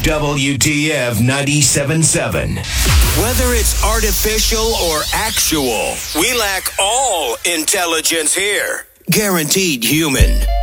WTF 97.7. Whether it's artificial or actual, we lack all intelligence here. Guaranteed human.